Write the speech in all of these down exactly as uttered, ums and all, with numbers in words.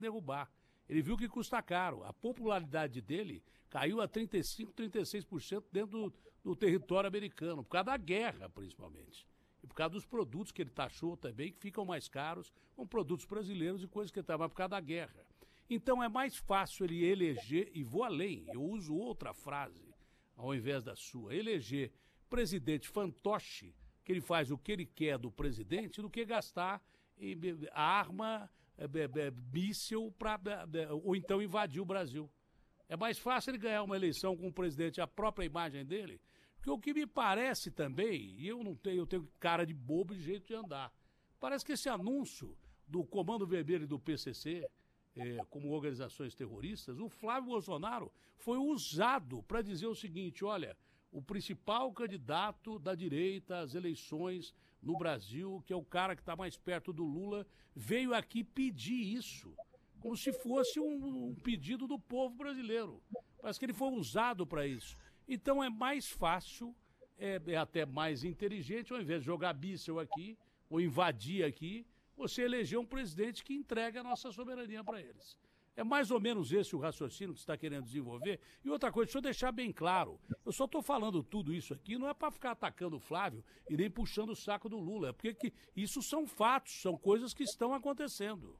derrubar. Ele viu que custa caro. A popularidade dele caiu a trinta e cinco, trinta e seis por cento dentro do, do território americano, por causa da guerra, principalmente. E por causa dos produtos que ele taxou também, que ficam mais caros, com produtos brasileiros e coisas que ele estava por causa da guerra. Então é mais fácil ele eleger, e vou além, eu uso outra frase ao invés da sua, eleger presidente fantoche, que ele faz o que ele quer do presidente, do que gastar em arma, míssil, pra, ou então invadir o Brasil. É mais fácil ele ganhar uma eleição com o presidente, a própria imagem dele, porque o que me parece também, e eu não tenho, eu tenho cara de bobo e jeito de andar, parece que esse anúncio do Comando Vermelho e do P C C, é, como organizações terroristas, o Flávio Bolsonaro foi usado para dizer o seguinte, olha, o principal candidato da direita às eleições no Brasil, que é o cara que está mais perto do Lula, veio aqui pedir isso, como se fosse um, um pedido do povo brasileiro. Parece que ele foi usado para isso. Então é mais fácil, é, é até mais inteligente, ao invés de jogar míssil aqui, ou invadir aqui, você eleger um presidente que entregue a nossa soberania para eles. É mais ou menos esse o raciocínio que você está querendo desenvolver. E outra coisa, deixa eu deixar bem claro, eu só estou falando tudo isso aqui, não é para ficar atacando o Flávio e nem puxando o saco do Lula, é porque que isso são fatos, são coisas que estão acontecendo.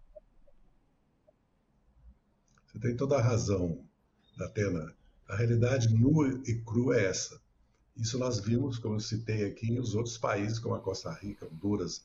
Você tem toda a razão, Datena. A realidade nua e crua é essa. Isso nós vimos, como eu citei aqui, em os outros países, como a Costa Rica, Honduras,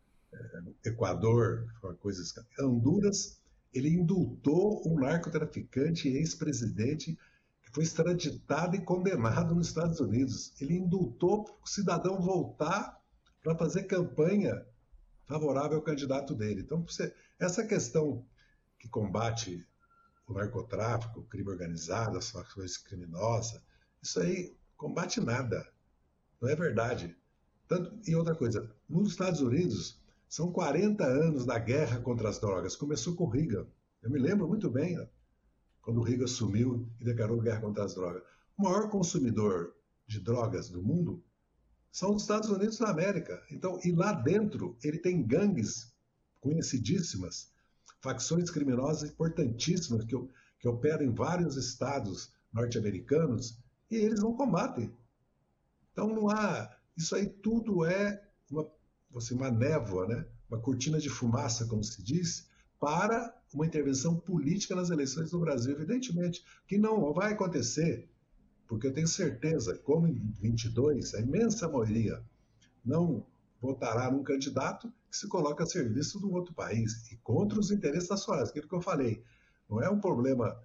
é, Equador, uma coisa... Honduras, ele indultou um narcotraficante e ex-presidente que foi extraditado e condenado nos Estados Unidos. Ele indultou o cidadão voltar para fazer campanha favorável ao candidato dele. Então, você, essa questão que combate o narcotráfico, o crime organizado, as facções criminosas, isso aí combate nada. Não é verdade. Tanto, e outra coisa, nos Estados Unidos, são quarenta anos da guerra contra as drogas. Começou com o Reagan. Eu me lembro muito bem, né, quando o Reagan assumiu e declarou guerra contra as drogas. O maior consumidor de drogas do mundo são os Estados Unidos da América. Então, e lá dentro, ele tem gangues conhecidíssimas, facções criminosas importantíssimas que, que operam em vários estados norte-americanos e eles não combatem. Então não há... Isso aí tudo é uma, assim, uma névoa, né? Uma cortina de fumaça, como se diz, para uma intervenção política nas eleições do Brasil, evidentemente, que não vai acontecer, porque eu tenho certeza, como em vinte e dois, a imensa maioria não votará num candidato que se coloca a serviço do outro país e contra os interesses nacionais. Aquilo que eu falei, não é um problema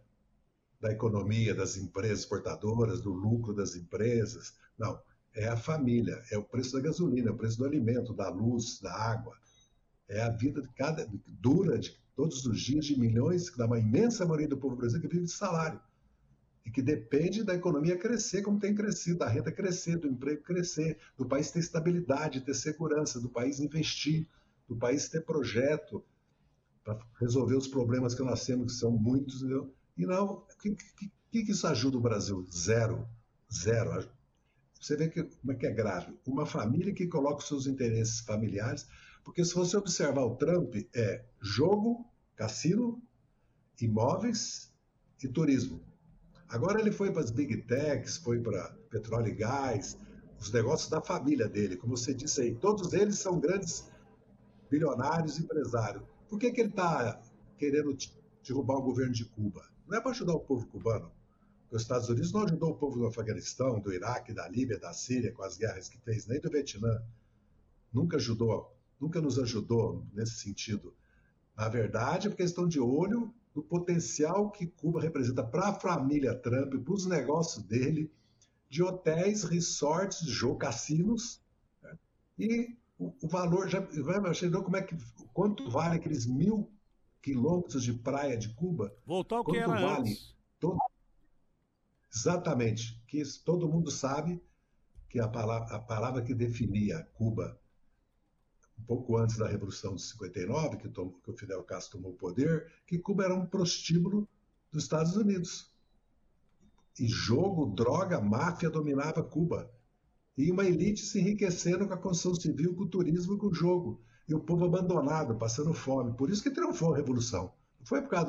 da economia, das empresas exportadoras, do lucro das empresas, não. É a família, é o preço da gasolina, é o preço do alimento, da luz, da água. É a vida de cada, dura de todos os dias de milhões, da imensa maioria do povo brasileiro que vive de salário. E que depende da economia crescer como tem crescido, da renda crescer, do emprego crescer, do país ter estabilidade, ter segurança, do país investir, do país ter projeto para resolver os problemas que nós temos, que são muitos. Entendeu? E não, o que, que, que isso ajuda o Brasil? Zero. Zero. Você vê que, como é que é grave. Uma família que coloca os seus interesses familiares, porque se você observar o Trump, é jogo, cassino, imóveis e turismo. Agora ele foi para as big techs, foi para petróleo e gás, os negócios da família dele, como você disse aí, todos eles são grandes bilionários e empresários. Por que, que ele está querendo derrubar o governo de Cuba? Não é para ajudar o povo cubano. Os Estados Unidos não ajudou o povo do Afeganistão, do Iraque, da Líbia, da Síria, com as guerras que fez, nem do Vietnã. Nunca ajudou, nunca nos ajudou nesse sentido. Na verdade, é porque eles estão de olho no potencial que Cuba representa para a família Trump, para os negócios dele, de hotéis, resorts, jogo, cassinos, né? E o, o valor, já imaginou como é que, quanto vale aqueles mil quilômetros de praia de Cuba? Voltou ao que quanto era vale antes. Todo... Exatamente, que isso, todo mundo sabe que a palavra, a palavra que definia Cuba um pouco antes da Revolução de cinquenta e nove, que, tomou, que o Fidel Castro tomou o poder, que Cuba era um prostíbulo dos Estados Unidos. E jogo, droga, máfia dominava Cuba. E uma elite se enriquecendo com a construção civil, com o turismo e com o jogo. E o povo abandonado, passando fome. Por isso que triunfou a Revolução. Foi por causa